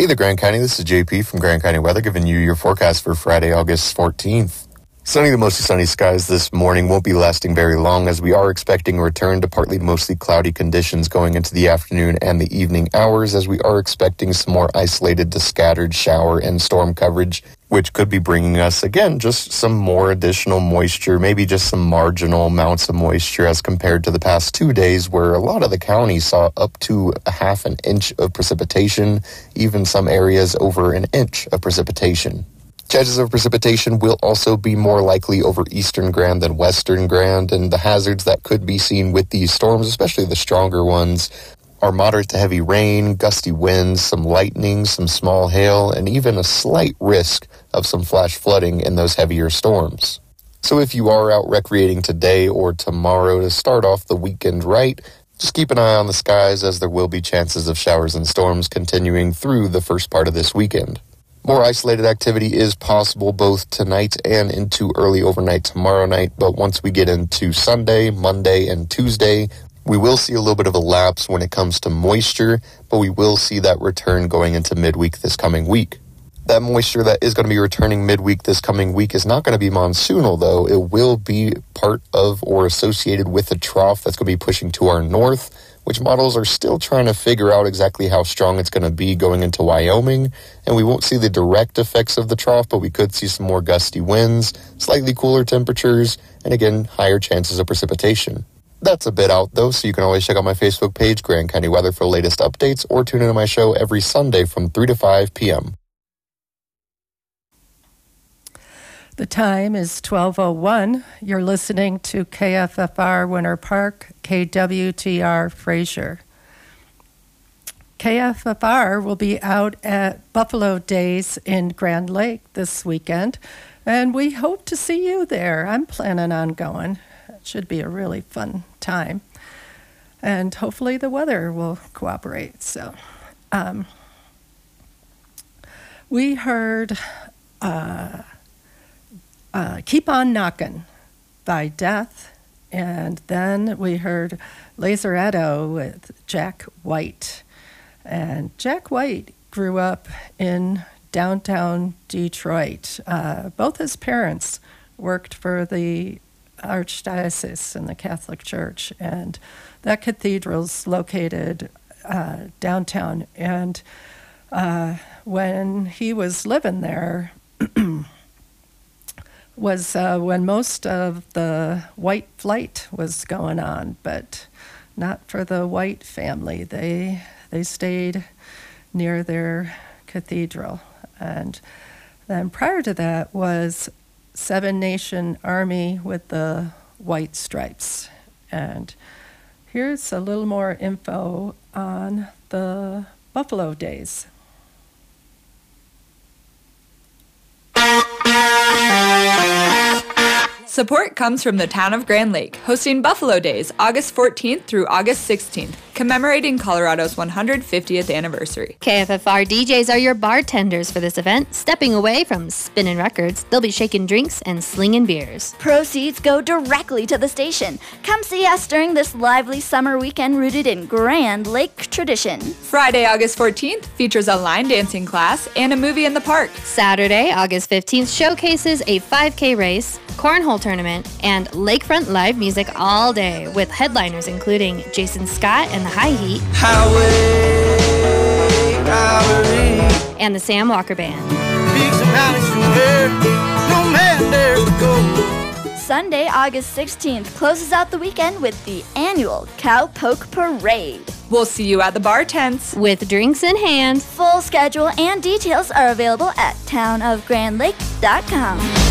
Hey there, Grand County. This is JP from Grand County Weather giving you your forecast for Friday, August 14th. Sunny to mostly sunny skies this morning won't be lasting very long, as we are expecting a return to partly to mostly cloudy conditions going into the afternoon and the evening hours, as we are expecting some more isolated to scattered shower and storm coverage, which could be bringing us, again, just some more additional moisture, maybe just some marginal amounts of moisture as compared to the past 2 days, where a lot of the county saw up to a half an inch of precipitation, even some areas over an inch of precipitation. Chances of precipitation will also be more likely over eastern Grand than western Grand, and the hazards that could be seen with these storms, especially the stronger ones, are moderate to heavy rain, gusty winds, some lightning, some small hail, and even a slight risk of some flash flooding in those heavier storms. So if you are out recreating today or tomorrow to start off the weekend right, just keep an eye on the skies, as there will be chances of showers and storms continuing through the first part of this weekend. More isolated activity is possible both tonight and into early overnight tomorrow night, but once we get into Sunday, Monday, and Tuesday, we will see a little bit of a lapse when it comes to moisture, but we will see that return going into midweek this coming week. That moisture that is going to be returning midweek this coming week is not going to be monsoonal, though. It will be part of or associated with a trough that's going to be pushing to our north, which models are still trying to figure out exactly how strong it's going to be going into Wyoming, and we won't see the direct effects of the trough, but we could see some more gusty winds, slightly cooler temperatures, and again, higher chances of precipitation. That's a bit out, though, so you can always check out my Facebook page, Grand County Weather, for the latest updates, or tune into my show every Sunday from 3 to 5 p.m. The time is 12:01. You're listening to KFFR Winter Park, KWTR Fraser. KFFR will be out at Buffalo Days in Grand Lake this weekend, and we hope to see you there. I'm planning on going. It should be a really fun time, and hopefully the weather will cooperate. So we heard Keep On Knockin' by Death, and then we heard Lazaretto with Jack White. And Jack White grew up in downtown Detroit. Both his parents worked for the Archdiocese and the Catholic Church, and that cathedral's located downtown. And when he was living there, was when most of the white flight was going on, but not for the White family. They stayed near their cathedral. And then prior to that was Seven Nation Army with the white stripes. And here's a little more info on the Buffalo Days. Support comes from the town of Grand Lake, hosting Buffalo Days August 14th through August 16th, commemorating Colorado's 150th anniversary. KFFR DJs are your bartenders for this event. Stepping away from spinning records, they'll be shaking drinks and slinging beers. Proceeds go directly to the station. Come see us during this lively summer weekend rooted in Grand Lake tradition. Friday, August 14th features a line dancing class and a movie in the park. Saturday, August 15th showcases a 5K race, cornhole tournament, and lakefront live music all day, with headliners including Jason Scott and the High Heat, and the Sam Walker Band. Sunday, August 16th closes out the weekend with the annual Cowpoke Parade. We'll see you at the bar tents with drinks in hand. Full schedule and details are available at townofgrandlake.com.